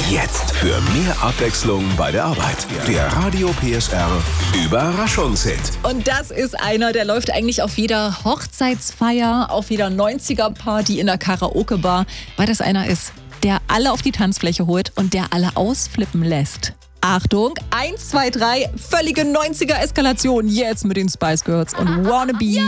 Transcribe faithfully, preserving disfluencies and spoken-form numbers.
Jetzt für mehr Abwechslung bei der Arbeit. Der Radio P S R Überraschungshit. Und das ist einer, der läuft eigentlich auf jeder Hochzeitsfeier, auf jeder neunziger-Party in der Karaoke-Bar, weil das einer ist, der alle auf die Tanzfläche holt und der alle ausflippen lässt. Achtung, eins, zwei, drei, völlige neunziger-Eskalation jetzt mit den Spice Girls und Wannabe.